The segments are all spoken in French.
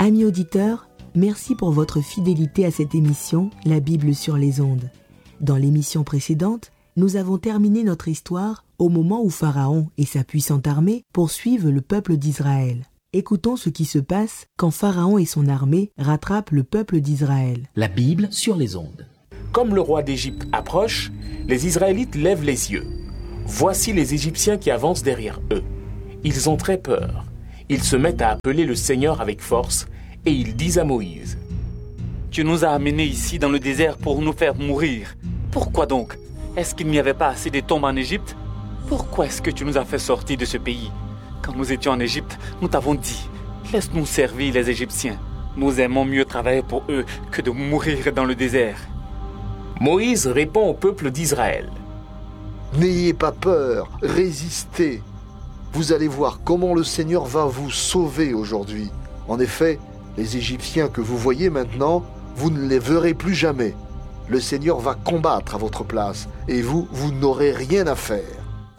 Amis auditeurs, merci pour votre fidélité à cette émission, La Bible sur les ondes. Dans l'émission précédente, nous avons terminé notre histoire au moment où Pharaon et sa puissante armée poursuivent le peuple d'Israël. Écoutons ce qui se passe quand Pharaon et son armée rattrapent le peuple d'Israël. La Bible sur les ondes. Comme le roi d'Égypte approche, les Israélites lèvent les yeux. Voici les Égyptiens qui avancent derrière eux. Ils ont très peur. Ils se mettent à appeler le Seigneur avec force et ils disent à Moïse : Tu nous as amenés ici dans le désert pour nous faire mourir. Pourquoi donc ? Est-ce qu'il n'y avait pas assez de tombes en Égypte ? Pourquoi est-ce que tu nous as fait sortir de ce pays ? Quand nous étions en Égypte, nous t'avons dit : laisse-nous servir les Égyptiens. Nous aimons mieux travailler pour eux que de mourir dans le désert. Moïse répond au peuple d'Israël : N'ayez pas peur, résistez. Vous allez voir comment le Seigneur va vous sauver aujourd'hui. En effet, les Égyptiens que vous voyez maintenant, vous ne les verrez plus jamais. Le Seigneur va combattre à votre place et vous n'aurez rien à faire.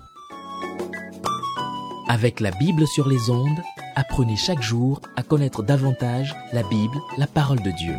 Avec la Bible sur les ondes, apprenez chaque jour à connaître davantage la Bible, la parole de Dieu.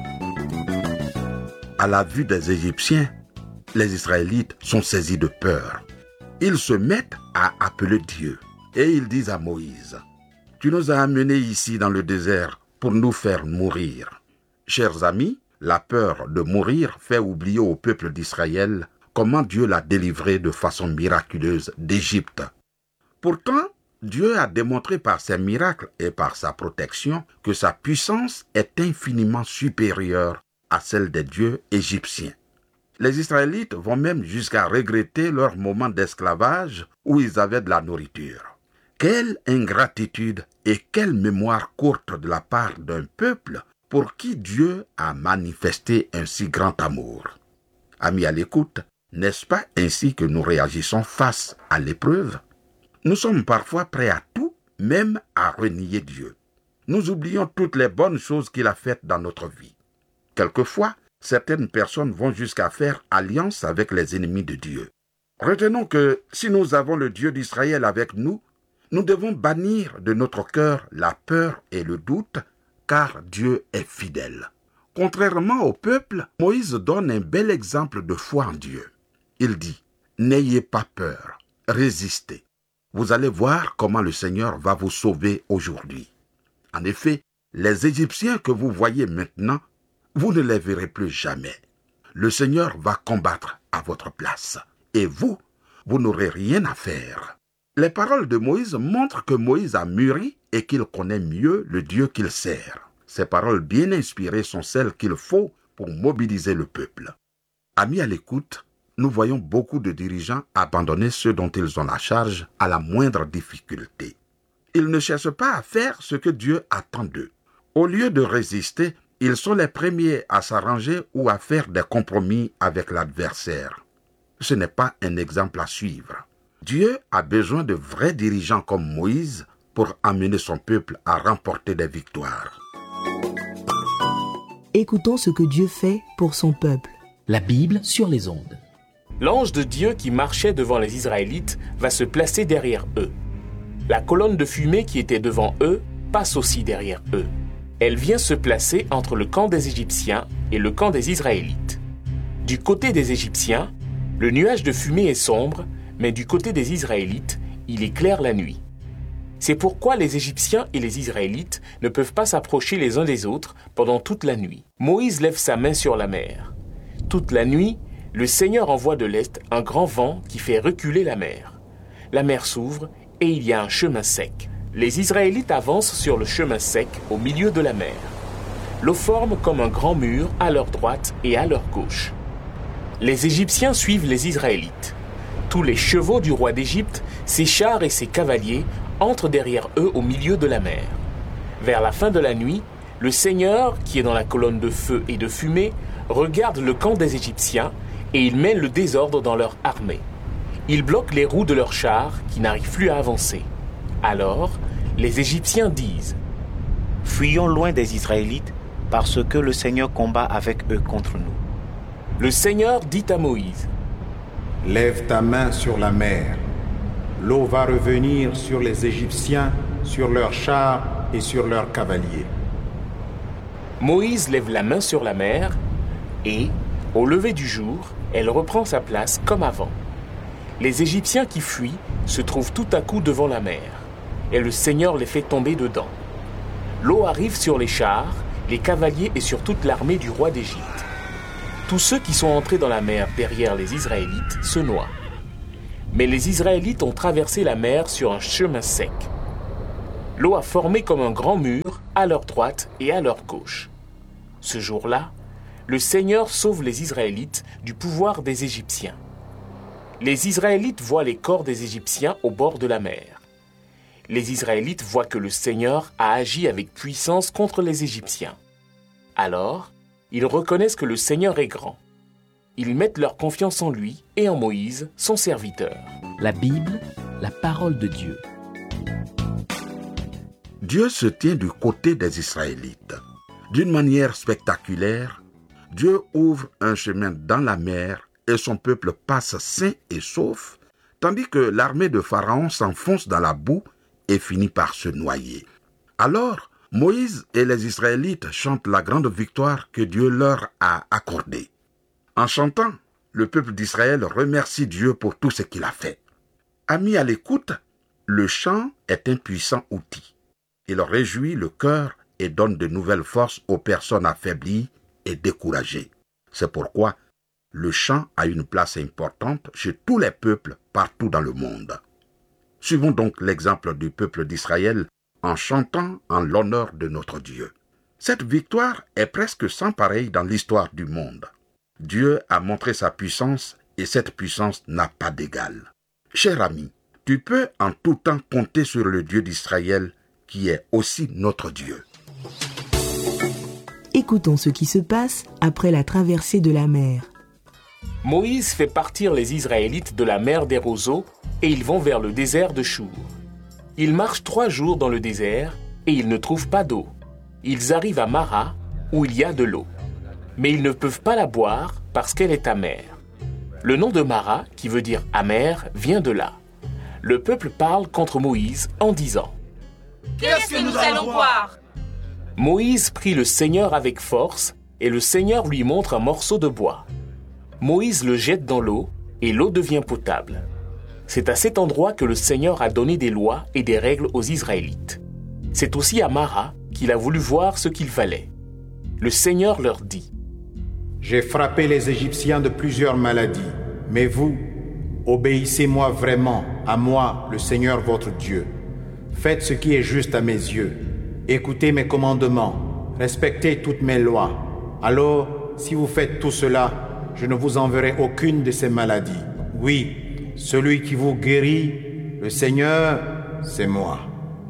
À la vue des Égyptiens, les Israélites sont saisis de peur. Ils se mettent à appeler Dieu et ils disent à Moïse : Tu nous as amenés ici dans le désert pour nous faire mourir. Chers amis, la peur de mourir fait oublier au peuple d'Israël comment Dieu l'a délivré de façon miraculeuse d'Égypte. Pourtant, Dieu a démontré par ses miracles et par sa protection que sa puissance est infiniment supérieure à celle des dieux égyptiens. Les Israélites vont même jusqu'à regretter leur moment d'esclavage où ils avaient de la nourriture. Quelle ingratitude et quelle mémoire courte de la part d'un peuple pour qui Dieu a manifesté un si grand amour. Amis à l'écoute, n'est-ce pas ainsi que nous réagissons face à l'épreuve ? Nous sommes parfois prêts à tout, même à renier Dieu. Nous oublions toutes les bonnes choses qu'il a faites dans notre vie. Quelquefois, certaines personnes vont jusqu'à faire alliance avec les ennemis de Dieu. Retenons que si nous avons le Dieu d'Israël avec nous, nous devons bannir de notre cœur la peur et le doute, car Dieu est fidèle. Contrairement au peuple, Moïse donne un bel exemple de foi en Dieu. Il dit : N'ayez pas peur, résistez. Vous allez voir comment le Seigneur va vous sauver aujourd'hui. En effet, les Égyptiens que vous voyez maintenant, vous ne les verrez plus jamais. Le Seigneur va combattre à votre place. Et vous n'aurez rien à faire. Les paroles de Moïse montrent que Moïse a mûri et qu'il connaît mieux le Dieu qu'il sert. Ces paroles bien inspirées sont celles qu'il faut pour mobiliser le peuple. Amis à l'écoute, nous voyons beaucoup de dirigeants abandonner ceux dont ils ont la charge à la moindre difficulté. Ils ne cherchent pas à faire ce que Dieu attend d'eux. Au lieu de résister, ils sont les premiers à s'arranger ou à faire des compromis avec l'adversaire. Ce n'est pas un exemple à suivre. Dieu a besoin de vrais dirigeants comme Moïse pour amener son peuple à remporter des victoires. Écoutons ce que Dieu fait pour son peuple. La Bible sur les ondes. L'ange de Dieu qui marchait devant les Israélites va se placer derrière eux. La colonne de fumée qui était devant eux passe aussi derrière eux. Elle vient se placer entre le camp des Égyptiens et le camp des Israélites. Du côté des Égyptiens, le nuage de fumée est sombre, mais du côté des Israélites, il est clair la nuit. C'est pourquoi les Égyptiens et les Israélites ne peuvent pas s'approcher les uns des autres pendant toute la nuit. Moïse lève sa main sur la mer. Toute la nuit, le Seigneur envoie de l'est un grand vent qui fait reculer la mer. La mer s'ouvre et il y a un chemin sec. Les Israélites avancent sur le chemin sec au milieu de la mer. L'eau forme comme un grand mur à leur droite et à leur gauche. Les Égyptiens suivent les Israélites. Tous les chevaux du roi d'Égypte, ses chars et ses cavaliers entrent derrière eux au milieu de la mer. Vers la fin de la nuit, le Seigneur, qui est dans la colonne de feu et de fumée, regarde le camp des Égyptiens et il met le désordre dans leur armée. Il bloque les roues de leurs chars qui n'arrivent plus à avancer. Alors, les Égyptiens disent : Fuyons loin des Israélites, parce que le Seigneur combat avec eux contre nous. Le Seigneur dit à Moïse : Lève ta main sur la mer. L'eau va revenir sur les Égyptiens, sur leurs chars et sur leurs cavaliers. Moïse lève la main sur la mer et, au lever du jour, elle reprend sa place comme avant. Les Égyptiens qui fuient se trouvent tout à coup devant la mer, et le Seigneur les fait tomber dedans. L'eau arrive sur les chars, les cavaliers et sur toute l'armée du roi d'Égypte. Tous ceux qui sont entrés dans la mer derrière les Israélites se noient. Mais les Israélites ont traversé la mer sur un chemin sec. L'eau a formé comme un grand mur à leur droite et à leur gauche. Ce jour-là, le Seigneur sauve les Israélites du pouvoir des Égyptiens. Les Israélites voient les corps des Égyptiens au bord de la mer. Les Israélites voient que le Seigneur a agi avec puissance contre les Égyptiens. Alors, ils reconnaissent que le Seigneur est grand. Ils mettent leur confiance en lui et en Moïse, son serviteur. La Bible, la parole de Dieu. Dieu se tient du côté des Israélites. D'une manière spectaculaire, Dieu ouvre un chemin dans la mer et son peuple passe sain et sauf, tandis que l'armée de Pharaon s'enfonce dans la boue et finit par se noyer. Alors, Moïse et les Israélites chantent la grande victoire que Dieu leur a accordée. En chantant, le peuple d'Israël remercie Dieu pour tout ce qu'il a fait. Amis à l'écoute, le chant est un puissant outil. Il réjouit le cœur et donne de nouvelles forces aux personnes affaiblies et découragées. C'est pourquoi le chant a une place importante chez tous les peuples partout dans le monde. Suivons donc l'exemple du peuple d'Israël en chantant en l'honneur de notre Dieu. Cette victoire est presque sans pareille dans l'histoire du monde. Dieu a montré sa puissance et cette puissance n'a pas d'égal. Cher ami, tu peux en tout temps compter sur le Dieu d'Israël qui est aussi notre Dieu. Écoutons ce qui se passe après la traversée de la mer. Moïse fait partir les Israélites de la mer des roseaux et ils vont vers le désert de Chour. Ils marchent 3 jours dans le désert et ils ne trouvent pas d'eau. Ils arrivent à Mara où il y a de l'eau. Mais ils ne peuvent pas la boire parce qu'elle est amère. Le nom de Mara, qui veut dire amère, vient de là. Le peuple parle contre Moïse en disant « Qu'est-ce que nous allons boire ?» Moïse prie le Seigneur avec force et le Seigneur lui montre un morceau de bois. Moïse le jette dans l'eau et l'eau devient potable. C'est à cet endroit que le Seigneur a donné des lois et des règles aux Israélites. C'est aussi à Mara qu'il a voulu voir ce qu'il fallait. Le Seigneur leur dit « J'ai frappé les Égyptiens de plusieurs maladies, mais vous, obéissez-moi vraiment, à moi, le Seigneur votre Dieu. Faites ce qui est juste à mes yeux. Écoutez mes commandements, respectez toutes mes lois. Alors, si vous faites tout cela, je ne vous enverrai aucune de ces maladies. Oui, celui qui vous guérit, le Seigneur, c'est moi. »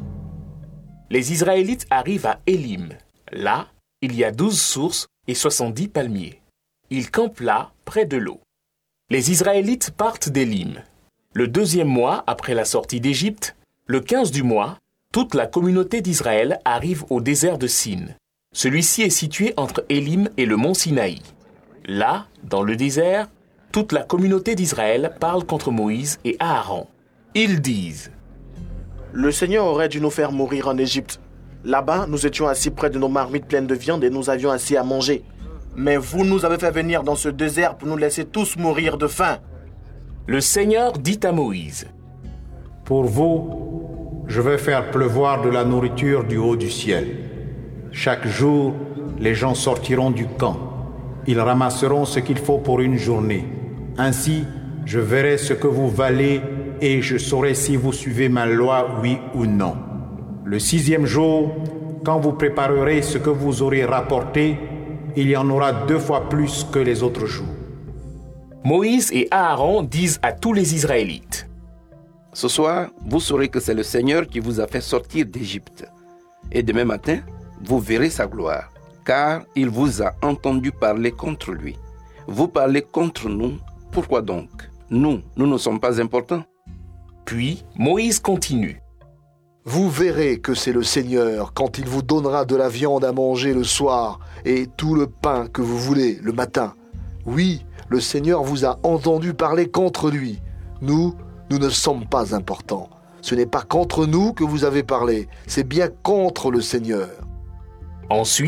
Les Israélites arrivent à Élim. Là, il y a 12 sources et 70 palmiers. Ils campent là, près de l'eau. Les Israélites partent d'Élim. Le 2e mois après la sortie d'Égypte, le 15 du mois, toute la communauté d'Israël arrive au désert de Sin. Celui-ci est situé entre Élim et le mont Sinaï. Là, dans le désert, toute la communauté d'Israël parle contre Moïse et Aaron. Ils disent « Le Seigneur aurait dû nous faire mourir en Égypte. Là-bas, nous étions assis près de nos marmites pleines de viande et nous avions assez à manger. Mais vous nous avez fait venir dans ce désert pour nous laisser tous mourir de faim. » Le Seigneur dit à Moïse « Pour vous, je vais faire pleuvoir de la nourriture du haut du ciel. Chaque jour, les gens sortiront du camp. Ils ramasseront ce qu'il faut pour une journée. Ainsi, je verrai ce que vous valez et je saurai si vous suivez ma loi, oui ou non. Le 6e jour, quand vous préparerez ce que vous aurez rapporté, il y en aura 2 fois plus que les autres jours. » Moïse et Aaron disent à tous les Israélites « Ce soir, vous saurez que c'est le Seigneur qui vous a fait sortir d'Égypte. Et demain matin, vous verrez sa gloire, car il vous a entendu parler contre lui. Vous parlez contre nous, pourquoi donc? Nous ne sommes pas importants. » Puis Moïse continue. « Vous verrez que c'est le Seigneur quand il vous donnera de la viande à manger le soir et tout le pain que vous voulez le matin. Oui, le Seigneur vous a entendu parler contre lui. Nous ne sommes pas importants. Ce n'est pas contre nous que vous avez parlé, c'est bien contre le Seigneur. » Ensuite,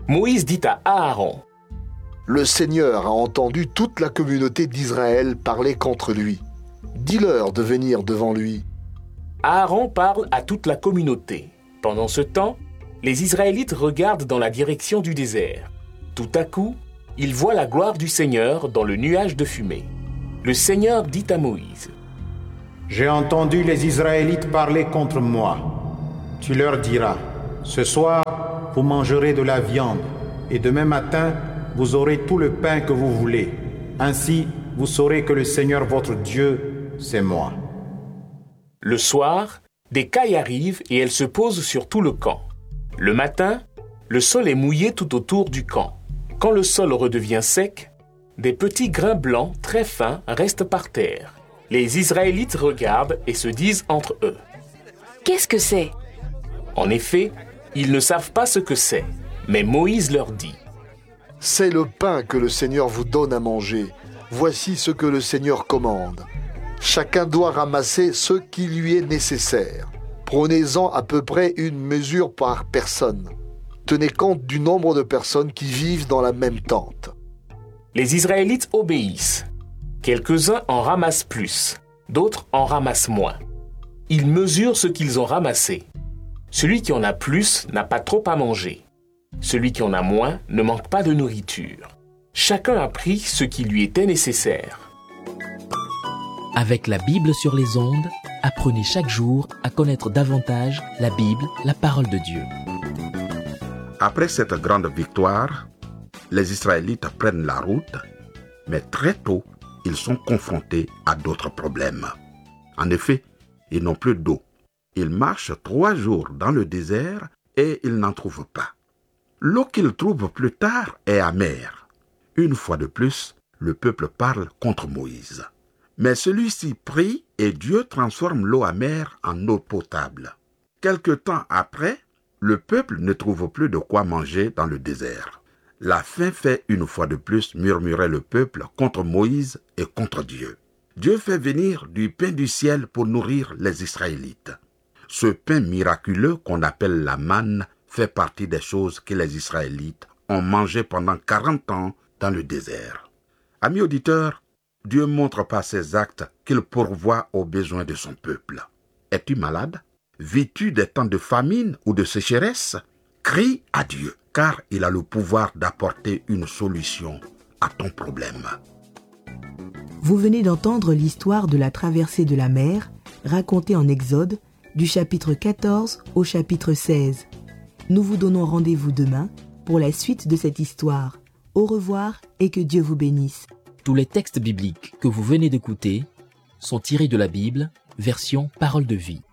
Moïse dit à Aaron: Le Seigneur a entendu toute la communauté d'Israël parler contre lui. Dis-leur de venir devant lui. Aaron parle à toute la communauté. Pendant ce temps, les Israélites regardent dans la direction du désert. Tout à coup, ils voient la gloire du Seigneur dans le nuage de fumée. Le Seigneur dit à Moïse: J'ai entendu les Israélites parler contre moi. Tu leur diras, ce soir, vous mangerez de la viande, et demain matin, vous aurez tout le pain que vous voulez. Ainsi, vous saurez que le Seigneur votre Dieu, c'est moi. Le soir, des cailles arrivent et elles se posent sur tout le camp. Le matin, le sol est mouillé tout autour du camp. Quand le sol redevient sec, des petits grains blancs très fins restent par terre. Les Israélites regardent et se disent entre eux: Qu'est-ce que c'est ? En effet, ils ne savent pas ce que c'est, mais Moïse leur dit: C'est le pain que le Seigneur vous donne à manger. Voici ce que le Seigneur commande. Chacun doit ramasser ce qui lui est nécessaire. Prenez-en à peu près une mesure par personne. Tenez compte du nombre de personnes qui vivent dans la même tente. Les Israélites obéissent. Quelques-uns en ramassent plus, d'autres en ramassent moins. Ils mesurent ce qu'ils ont ramassé. Celui qui en a plus n'a pas trop à manger. Celui qui en a moins ne manque pas de nourriture. Chacun a pris ce qui lui était nécessaire. Avec la Bible sur les ondes, apprenez chaque jour à connaître davantage la Bible, la parole de Dieu. Après cette grande victoire, les Israélites prennent la route, mais très tôt, ils sont confrontés à d'autres problèmes. En effet, ils n'ont plus d'eau. Ils marchent 3 jours dans le désert et ils n'en trouvent pas. L'eau qu'ils trouvent plus tard est amère. Une fois de plus, le peuple parle contre Moïse. Mais celui-ci prie et Dieu transforme l'eau amère en eau potable. Quelque temps après, le peuple ne trouve plus de quoi manger dans le désert. La faim fait une fois de plus murmurer le peuple contre Moïse et contre Dieu. Dieu fait venir du pain du ciel pour nourrir les Israélites. Ce pain miraculeux qu'on appelle la manne fait partie des choses que les Israélites ont mangées pendant 40 ans dans le désert. Amis auditeurs, Dieu montre par ses actes qu'il pourvoit aux besoins de son peuple. Es-tu malade? Vis-tu des temps de famine ou de sécheresse? Crie à Dieu, car il a le pouvoir d'apporter une solution à ton problème. Vous venez d'entendre l'histoire de la traversée de la mer, racontée en Exode, du chapitre 14 au chapitre 16. Nous vous donnons rendez-vous demain pour la suite de cette histoire. Au revoir et que Dieu vous bénisse. Tous les textes bibliques que vous venez d'écouter sont tirés de la Bible, version Parole de vie.